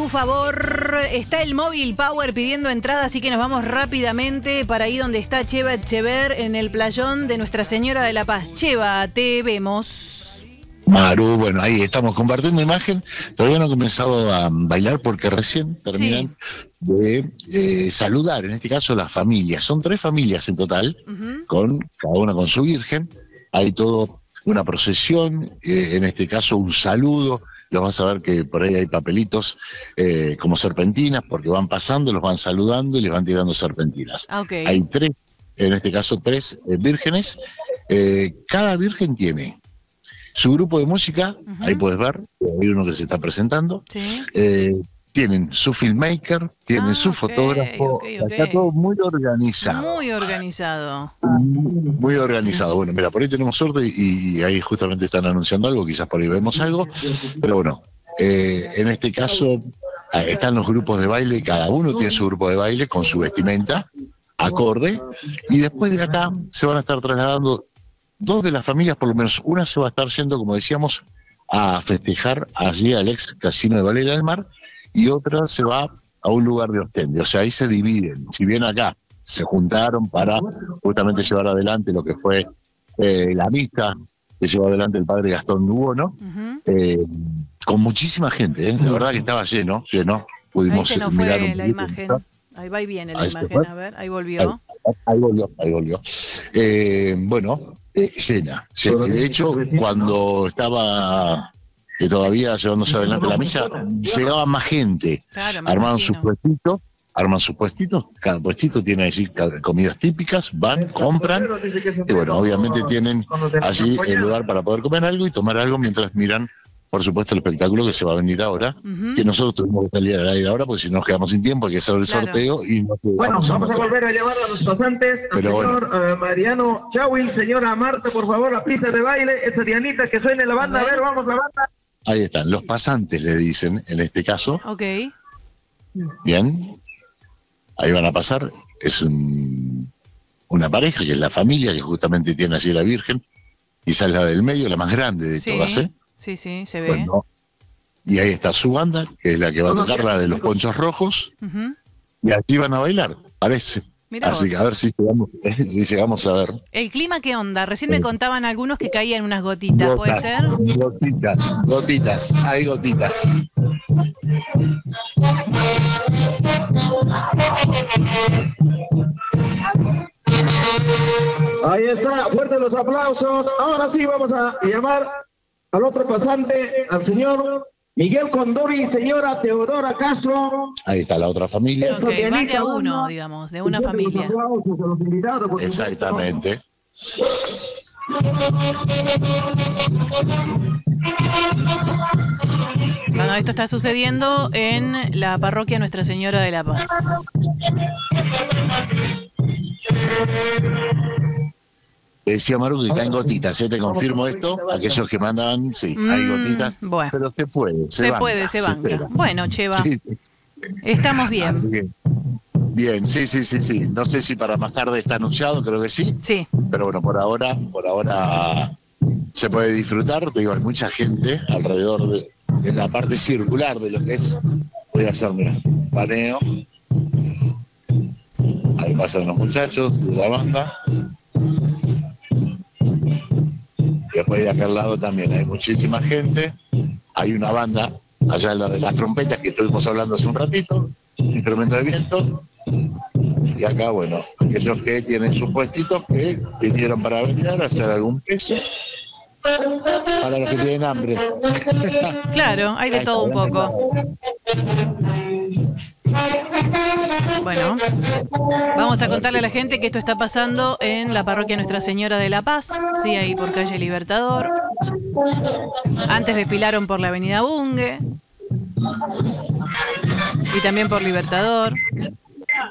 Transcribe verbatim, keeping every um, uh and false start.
tu favor. Está el Móvil Power pidiendo entrada, así que nos vamos rápidamente para ahí donde está Cheva Echever, en el playón de Nuestra Señora de la Paz. Cheva, te vemos. Maru, bueno, ahí estamos compartiendo imagen. Todavía no he comenzado a bailar porque recién terminan sí. de eh, saludar, en este caso las familias. Son tres familias en total, uh-huh. con cada una con su virgen. Hay todo una procesión, eh, en este caso un saludo. Los vas a ver que por ahí hay papelitos eh, como serpentinas, porque van pasando, los van saludando y les van tirando serpentinas. Okay. Hay tres, en este caso tres eh, vírgenes. Eh, cada virgen tiene su grupo de música, uh-huh. ahí puedes ver, hay uno que se está presentando. ¿Sí? Eh, tienen su filmmaker, tienen ah, su okay, fotógrafo, okay, okay. está todo muy organizado. Muy organizado. Muy organizado. Bueno, mira, por ahí tenemos suerte y, y ahí justamente están anunciando algo, quizás por ahí vemos algo, pero bueno, eh, en este caso están los grupos de baile, cada uno tiene su grupo de baile con su vestimenta, acorde, y después de acá se van a estar trasladando dos de las familias, por lo menos una se va a estar yendo, como decíamos, a festejar allí al ex casino de Valera del Mar, y otra se va a un lugar de Ostende. O sea, ahí se dividen. Si bien acá se juntaron para justamente llevar adelante lo que fue eh, la misa que llevó adelante el padre Gastón Dubono, uh-huh. eh, con muchísima gente, ¿eh? La verdad que estaba lleno, lleno. Pudimos ahí se nos mirar fue un la imagen. Ahí va y viene la ahí imagen, a ver, ahí volvió. Ahí, ahí volvió, ahí volvió. Eh, bueno, eh, llena, llena. De hecho, cuando estaba... que todavía llevándose adelante la misa, llegaba más gente, claro, armaban sus puestitos, arman sus puestitos, cada puestito tiene allí comidas típicas, van, compran, y bueno, obviamente tienen allí el lugar para poder comer algo y tomar algo mientras miran, por supuesto, el espectáculo que se va a venir ahora, uh-huh. que nosotros tuvimos que salir al aire ahora, porque si no nos quedamos sin tiempo, hay que hacer el claro. sorteo y no bueno, vamos a, vamos a volver a llamar a los pasantes, al Pero señor bueno. uh, Mariano Chawil, señora Marta, por favor, la pista de baile, esa Dianita, que suene la banda, a ver, a ver vamos, la banda. Ahí están, los pasantes le dicen, en este caso. Ok. Bien. Ahí van a pasar. Es un, una pareja, que es la familia, que justamente tiene así la Virgen. Quizás la del medio, la más grande de sí, todas, ¿eh? Sí, sí, se ve. Bueno, y ahí está su banda, que es la que va a tocar, la de los ponchos rojos. Uh-huh. Y aquí van a bailar, parece. Mirá Así vos. que a ver si llegamos, si llegamos a ver. ¿El clima qué onda? Recién me contaban algunos que caían unas gotitas, ¿puede gotas, ser? Gotitas, gotitas, hay gotitas. Ahí está, fuertes los aplausos. Ahora sí vamos a llamar al otro pasante, al señor Miguel Condori y señora Teodora Castro. Ahí está la otra familia. Okay, van de a uno, digamos, de una familia. Exactamente. Bueno, esto está sucediendo en la parroquia Nuestra Señora de la Paz. Decía Maru que caen gotitas, ¿eh? Te confirmo esto, aquellos que mandan, sí, mm, hay gotitas, bueno. Pero se puede, se, se banca, puede, se banca. Se bueno, Cheva, sí. Estamos bien. Así que, bien, sí, sí, sí, sí. No sé si para más tarde está anunciado, creo que sí. Sí. Pero bueno, por ahora, por ahora se puede disfrutar. Te digo, hay mucha gente alrededor de, de la parte circular de lo que es. Voy a hacer, mira, paneo. Ahí pasan los muchachos de la banda. Y después de aquel lado también hay muchísima gente. Hay una banda allá en la de las trompetas que estuvimos hablando hace un ratito, instrumento de viento. Y acá, bueno, aquellos que tienen sus puestitos que vinieron para venir a hacer algún peso. Para los que tienen hambre. Claro, hay de todo un poco. Bueno, vamos a contarle a la gente que esto está pasando en la parroquia Nuestra Señora de la Paz, sí, ahí por calle Libertador. Antes desfilaron por la avenida Bunge y también por Libertador.